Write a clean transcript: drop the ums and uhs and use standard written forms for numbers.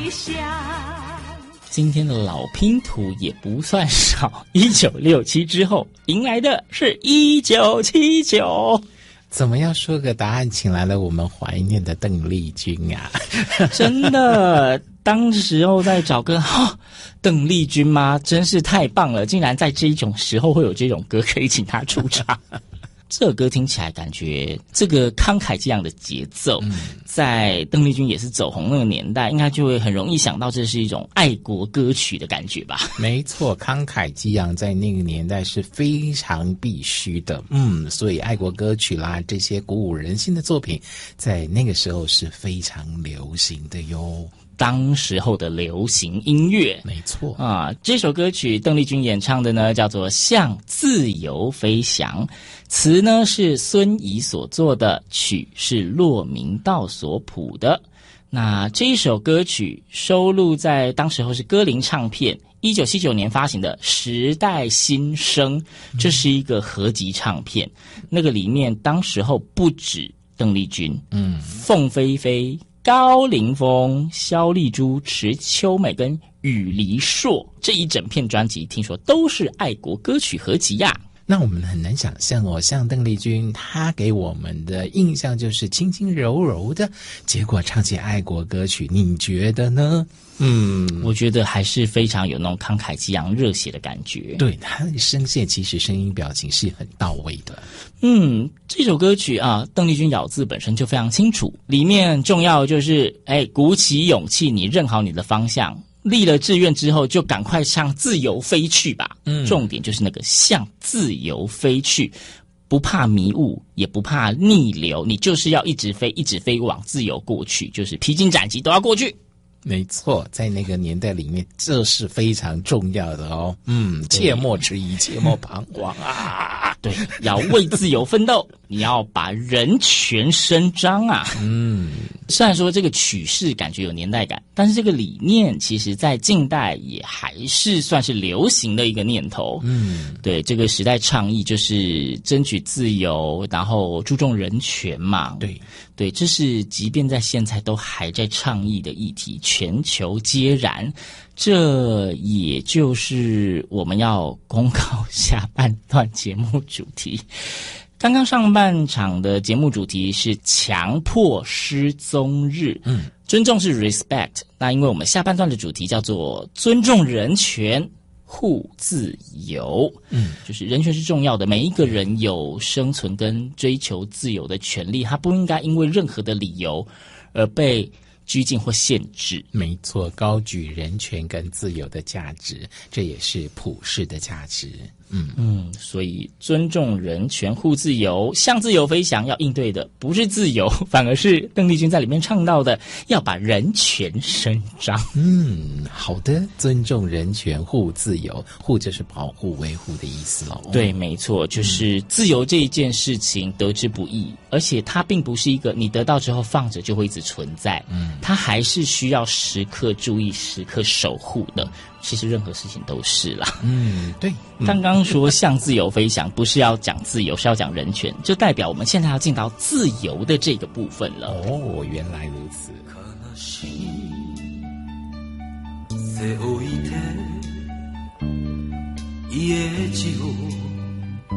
想。 今天的老拼图也不算少，1967之后迎来的是1979。 怎么样说个答案，请来了我们怀念的邓丽君啊！ 真的，当时候在找歌，邓丽君吗？真是太棒了，竟然在这种时候会有这种歌可以请她出场。这首歌听起来感觉这个慷慨激昂的节奏，在邓丽君也是走红那个年代，应该就会很容易想到这是一种爱国歌曲的感觉吧。 没错，慷慨激昂在那个年代是非常必须的。所以爱国歌曲啦，这些鼓舞人心的作品，在那个时候是非常流行的哟。 当时候的流行音乐， 没错啊，这首歌曲邓丽君演唱的呢，叫做《向自由飞翔》，词呢是孙怡所作的，曲是骆明道所谱的。那这一首歌曲收录在当时候是歌林唱片1979年发行的《时代新生》，这是一个合集唱片，那个里面当时候不止邓丽君，凤飞飞、高凌风、萧丽珠、池秋美跟雨梨硕，这一整片专辑听说都是爱国歌曲合集呀。 那我们很难想象哦，像邓丽君她给我们的印象就是轻轻柔柔的，结果唱起爱国歌曲，你觉得呢？ 我觉得还是非常有那种慷慨激昂热血的感觉。 对，她的声线其实声音表情是很到位的。 这首歌曲啊，邓丽君咬字本身就非常清楚，里面重要的就是鼓起勇气，你认好你的方向，立了志愿之后就赶快向自由飞去吧。重点就是那个向自由飞去，不怕迷雾也不怕逆流，你就是要一直飞一直飞往自由过去，就是披荆斩棘都要过去。 没错，在那个年代里面，这是非常重要的哦。切莫迟疑，切莫彷徨啊！ 对，要为自由奋斗，你要把人权伸张啊！虽然说这个曲式感觉有年代感，但是这个理念其实在近代也还是算是流行的一个念头。对，这个时代倡议就是争取自由，然后注重人权嘛。对，这是即便在现在都还在倡议的议题，全球皆然。这也就是我们要公告下半段节目主题。刚刚上半场的节目主题是强迫失踪日，尊重是 respect， 那因为我们下半段的主题叫做尊重人权护自由，就是人权是重要的，每一个人有生存跟追求自由的权利，他不应该因为任何的理由而被拘禁或限制。 没错，高举人权跟自由的价值，这也是普世的价值。 所以尊重人权护自由，向自由飞翔，要应对的不是自由，反而是邓丽君在里面唱到的要把人权伸张。 好的，尊重人权护自由，护就是保护维护的意思咯。 对，没错，就是自由这一件事情得之不易，而且它并不是一个你得到之后放着就会一直存在，它还是需要时刻注意时刻守护的。其实任何事情都是啦。 对。 刚刚说向自由飞翔，不是要讲自由，是要讲人权，就代表我们現在要進到自由的這個部分了。 哦，原來如此。 背負いて家路